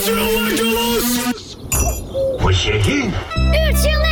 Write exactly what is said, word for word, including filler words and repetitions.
Laten we lekker los! Wat zeg je? Uurtje